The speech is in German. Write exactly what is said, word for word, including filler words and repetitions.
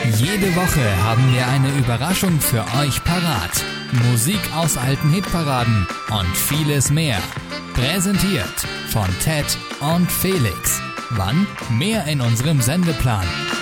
Jede Woche haben wir eine Überraschung für euch parat. Musik aus alten Hitparaden und vieles mehr. Präsentiert von Ted und Felix. Wann? Mehr in unserem Sendeplan.